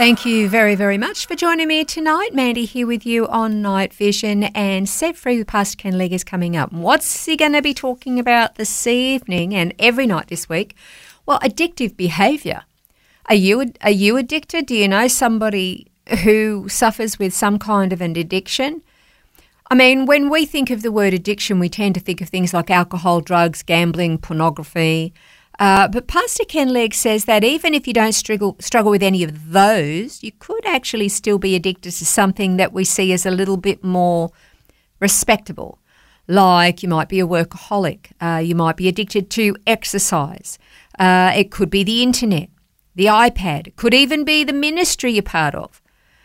Thank you very, very much for joining me tonight. Mandy here with you on Night Vision, and Set Free with Pastor Ken Legg is coming up. What's he going to be talking about this evening and every night this week? Well, addictive behaviour. Are you addicted? Do you know somebody who suffers with some kind of an addiction? I mean, when we think of the word addiction, we tend to think of things like alcohol, drugs, gambling, pornography. But Pastor Ken Legg says that even if you don't struggle with any of those, you could actually still be addicted to something that we see as a little bit more respectable. Like you might be a workaholic, you might be addicted to exercise. It could be the internet, the iPad, it could even be the ministry you're part of.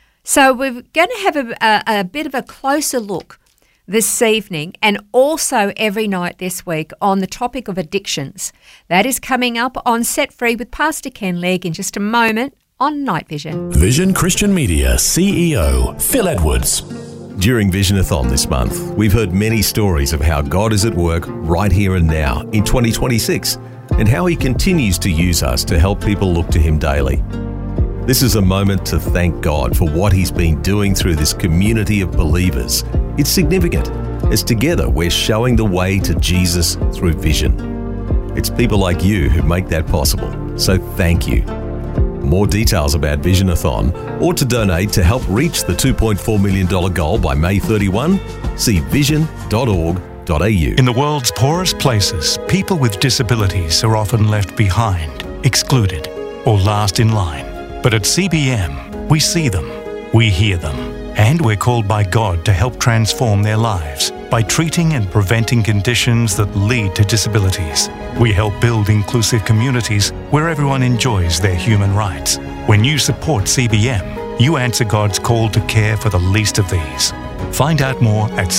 So we're going to have a bit of a closer look this evening and also every night this week on the topic of addictions. That is coming up on Set Free with Pastor Ken Legg in just a moment on Night Vision. Vision Christian Media CEO Phil Edwards. During Visionathon this month, we've heard many stories of how God is at work right here and now in 2026 and how He continues to use us to help people look to Him daily. This is a moment to thank God for what He's been doing through this community of believers. It's significant, as together we're showing the way to Jesus through vision. It's people like you who make that possible, so thank you. More details about Visionathon or to donate to help reach the $2.4 million goal by May 31, see vision.org.au. In the world's poorest places, people with disabilities are often left behind, excluded, or last in line. But at CBM, we see them, we hear them, and we're called by God to help transform their lives by treating and preventing conditions that lead to disabilities. We help build inclusive communities where everyone enjoys their human rights. When you support CBM, you answer God's call to care for the least of these. Find out more at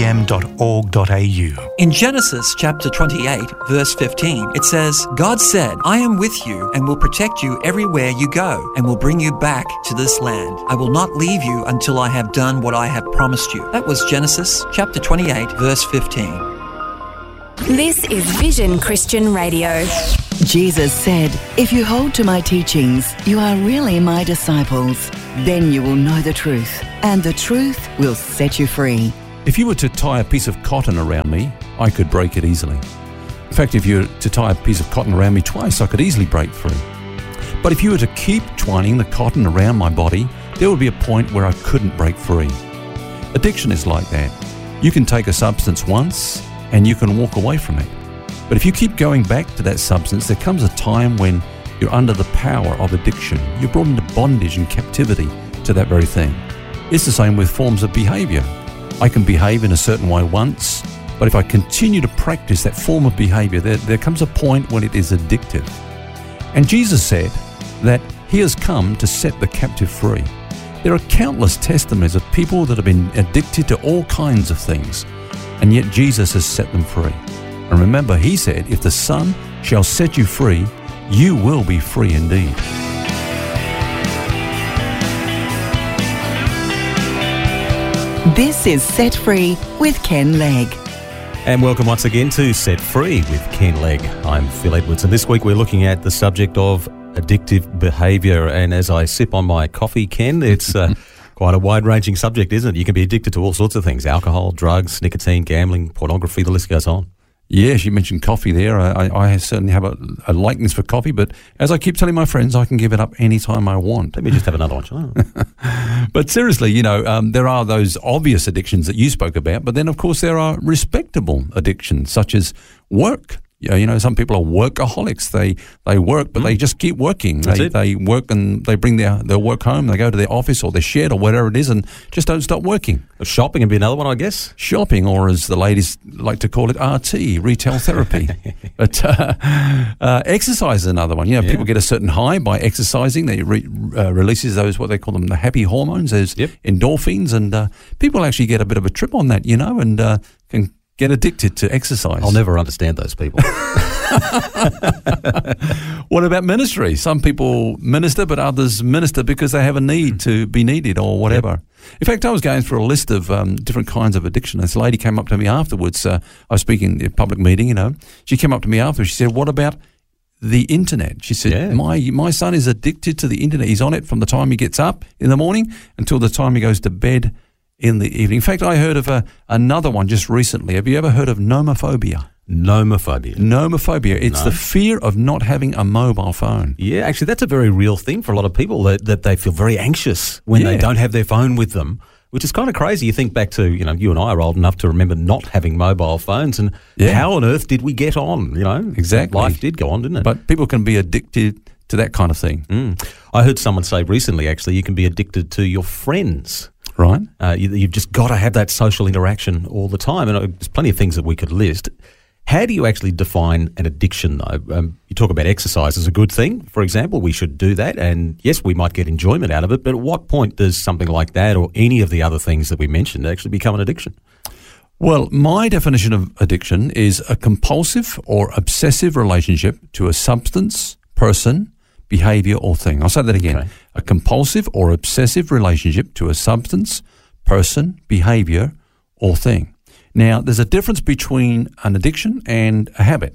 cbm.org.au. In Genesis chapter 28, verse 15, it says, God said, I am with you and will protect you everywhere you go and will bring you back to this land. I will not leave you until I have done what I have promised you. That was Genesis chapter 28, verse 15. This is Vision Christian Radio. Jesus said, if you hold to my teachings, you are really my disciples. Then you will know the truth, and the truth will set you free. If you were to tie a piece of cotton around me, I could break it easily. In fact, if you were to tie a piece of cotton around me twice, I could easily break free. But if you were to keep twining the cotton around my body, there would be a point where I couldn't break free. Addiction is like that. You can take a substance once, and you can walk away from it. But if you keep going back to that substance, there comes a time when you're under the power of addiction. You're brought into bondage and captivity to that very thing. It's the same with forms of behavior. I can behave in a certain way once, but if I continue to practice that form of behavior, there comes a point when it is addictive. And Jesus said that He has come to set the captive free. There are countless testimonies of people that have been addicted to all kinds of things, and yet Jesus has set them free. And remember, He said, if the Son shall set you free, you will be free indeed. This is Set Free with Ken Legg. And welcome once again to Set Free with Ken Legg. I'm Phil Edwards, and this week we're looking at the subject of addictive behaviour. And as I sip on my coffee, Ken, it's quite a wide-ranging subject, isn't it? You can be addicted to all sorts of things: alcohol, drugs, nicotine, gambling, pornography, the list goes on. Yes, you mentioned coffee there. I certainly have a likeness for coffee, but as I keep telling my friends, I can give it up anytime I want. Let me just have another one. But seriously, there are those obvious addictions that you spoke about, but then, of course, there are respectable addictions, such as work. Some people are workaholics. They work, but they just keep working. They work and they bring their work home. They go to their office or their shed or whatever it is and just don't stop working. Shopping would be another one, I guess. Shopping, or as the ladies like to call it, RT, retail therapy. But exercise is another one. People get a certain high by exercising. They releases those, what they call them, the happy hormones. There's endorphins, and people actually get a bit of a trip on that, and can get addicted to exercise. I'll never understand those people. What about ministry? Some people minister, but others minister because they have a need to be needed or whatever. Yep. In fact, I was going through a list of different kinds of addiction. This lady came up to me afterwards. I was speaking at a public meeting, She came up to me afterwards. She said, what about the internet. She said, Yeah. my son is addicted to the internet. He's on it from the time he gets up in the morning until the time he goes to bed in the evening. In fact, I heard of another one just recently. Have you ever heard of nomophobia? Nomophobia. Nomophobia. It's the fear of not having a mobile phone. Yeah, actually, that's a very real thing for a lot of people, that they feel very anxious when they don't have their phone with them, which is kind of crazy. You think back to, you and I are old enough to remember not having mobile phones, and how on earth did we get on, Exactly. Life did go on, didn't it? But people can be addicted to that kind of thing. I heard someone say recently, actually, you can be addicted to your friends. Right. You've just got to have that social interaction all the time, and there's plenty of things that we could list. How do you actually define an addiction, though? You talk about exercise as a good thing, for example. We should do that, and yes, we might get enjoyment out of it, but at what point does something like that or any of the other things that we mentioned actually become an addiction? Well, my definition of addiction is a compulsive or obsessive relationship to a substance, person, behavior, or thing. I'll say that again. Okay. A compulsive or obsessive relationship to a substance, person, behavior, or thing. Now, there's a difference between an addiction and a habit.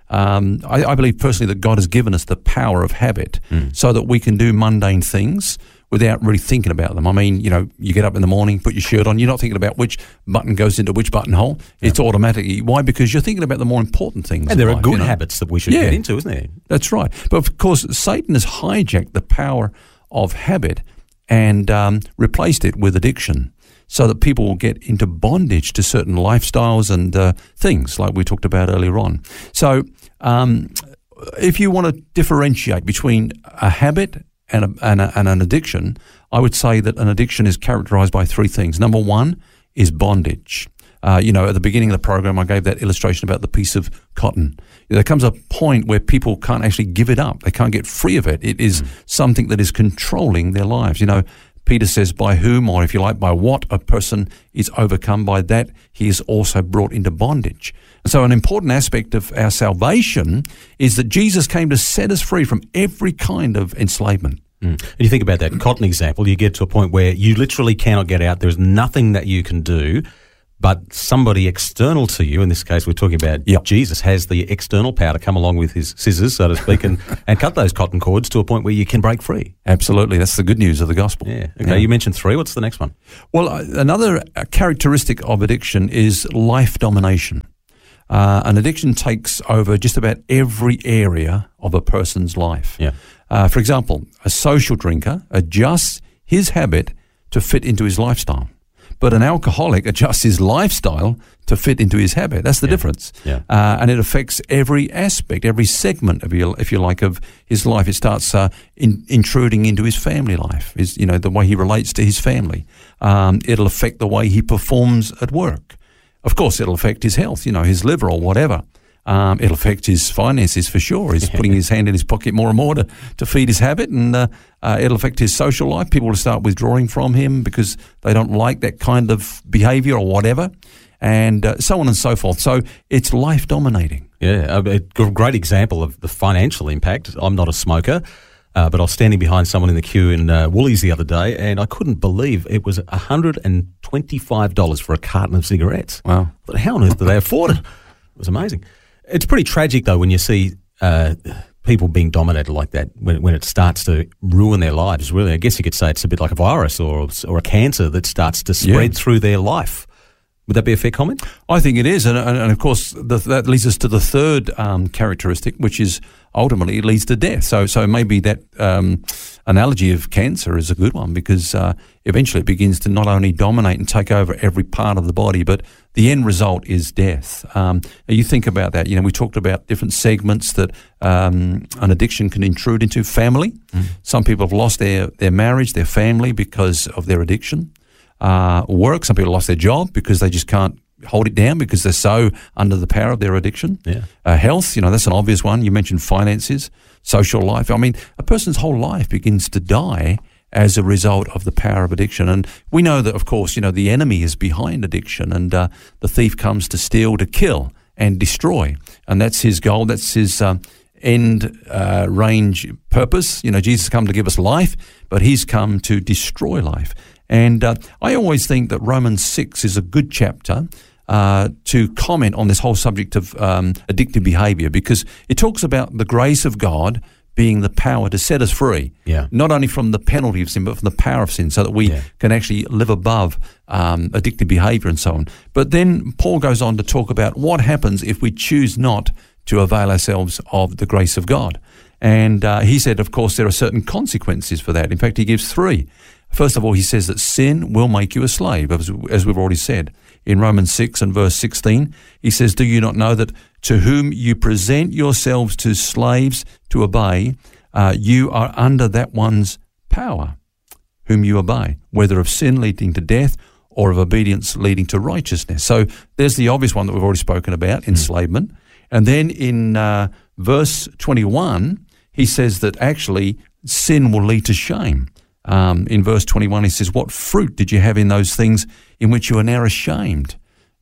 I believe personally that God has given us the power of habit so that we can do mundane things without really thinking about them. I mean, you get up in the morning, put your shirt on, you're not thinking about which button goes into which buttonhole. It's automatically. Why? Because you're thinking about the more important things. And there in are life, good habits that we should get into, isn't there? That's right. But of course, Satan has hijacked the power of habit and replaced it with addiction, so that people will get into bondage to certain lifestyles and things like we talked about earlier on. So if you want to differentiate between a habit and an addiction, I would say that an addiction is characterized by three things. Number one is bondage. At the beginning of the program, I gave that illustration about the piece of cotton. There comes a point where people can't actually give it up. They can't get free of it. It is something that is controlling their lives. Peter says, by whom, or if you like, by what a person is overcome, by that he is also brought into bondage. And so an important aspect of our salvation is that Jesus came to set us free from every kind of enslavement. And you think about that cotton example, you get to a point where you literally cannot get out. There's nothing that you can do, but somebody external to you, in this case we're talking about Jesus, has the external power to come along with his scissors, so to speak, and cut those cotton cords to a point where you can break free. Absolutely. That's the good news of the gospel. Yeah. Okay, you mentioned three. What's the next one? Well, another characteristic of addiction is life domination. An addiction takes over just about every area of a person's life. Yeah. For example, a social drinker adjusts his habit to fit into his lifestyle. But an alcoholic adjusts his lifestyle to fit into his habit. That's the difference. Yeah. And it affects every aspect, every segment of if you like, of his life. It starts intruding into his family life, the way he relates to his family. It'll affect the way he performs at work. Of course, it'll affect his health, his liver or whatever. It'll affect his finances for sure. He's putting his hand in his pocket more and more to feed his habit, and it'll affect his social life. People will start withdrawing from him because they don't like that kind of behavior or whatever, and so on and so forth. So it's life dominating. Yeah, a great example of the financial impact. I'm not a smoker, but I was standing behind someone in the queue in Woolies the other day, and I couldn't believe it was $125 for a carton of cigarettes. Wow. But how on earth do they afford it? It was amazing. It's pretty tragic, though, when you see people being dominated like that, when it starts to ruin their lives, really. I guess you could say it's a bit like a virus or a cancer that starts to spread through their life. Would that be a fair comment? I think it is. And of course, that leads us to the third characteristic, which is ultimately it leads to death. So maybe that analogy of cancer is a good one, because eventually it begins to not only dominate and take over every part of the body, but the end result is death. You think about that. We talked about different segments that an addiction can intrude into. Family. Some people have lost their marriage, their family, because of their addiction. Work. Some people lost their job because they just can't hold it down because they're so under the power of their addiction. Yeah. Health, that's an obvious one. You mentioned finances, social life. I mean, a person's whole life begins to die as a result of the power of addiction. And we know that, of course, the enemy is behind addiction, and the thief comes to steal, to kill, and destroy. And that's his goal. That's his end range purpose. Jesus come to give us life, but he's come to destroy life. And I always think that Romans 6 is a good chapter to comment on this whole subject of addictive behaviour, because it talks about the grace of God being the power to set us free, not only from the penalty of sin, but from the power of sin, so that we can actually live above addictive behaviour and so on. But then Paul goes on to talk about what happens if we choose not to avail ourselves of the grace of God. And he said, of course, there are certain consequences for that. In fact, he gives 3. First of all, he says that sin will make you a slave, as we've already said. In Romans 6 and verse 16, he says, do you not know that to whom you present yourselves to slaves to obey, you are under that one's power, whom you obey, whether of sin leading to death or of obedience leading to righteousness. So there's the obvious one that we've already spoken about, enslavement. And then in verse 21, he says that actually sin will lead to shame. In verse 21, he says, what fruit did you have in those things in which you are now ashamed?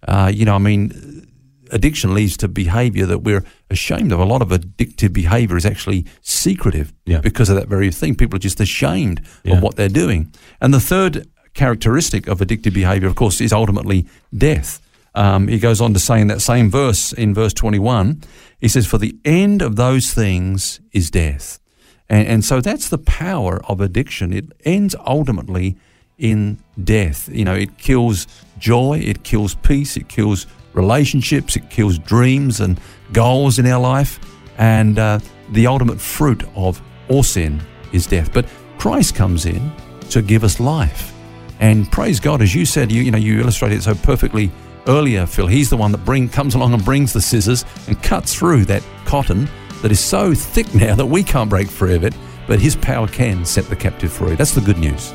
Addiction leads to behaviour that we're ashamed of. A lot of addictive behaviour is actually secretive because of that very thing. People are just ashamed of what they're doing. And the third characteristic of addictive behaviour, of course, is ultimately death. He goes on to say in that same verse, in verse 21, he says, for the end of those things is death. And so that's the power of addiction. It ends ultimately in death. It kills joy, it kills peace, it kills relationships, it kills dreams and goals in our life. And the ultimate fruit of all sin is death. But Christ comes in to give us life. And praise God, as you said, you illustrated it so perfectly earlier, Phil. He's the one that comes along and brings the scissors and cuts through that cotton that is so thick now that we can't break free of it, but his power can set the captive free. That's the good news.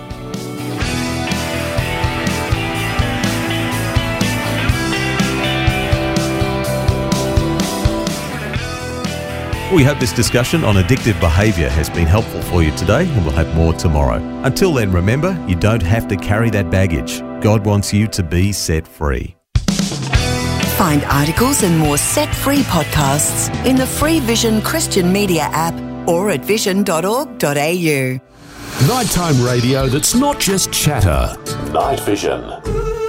We hope this discussion on addictive behaviour has been helpful for you today, and we'll have more tomorrow. Until then, remember, you don't have to carry that baggage. God wants you to be set free. Find articles and more set-free podcasts in the free Vision Christian Media app or at vision.org.au. Nighttime radio that's not just chatter. Night Vision.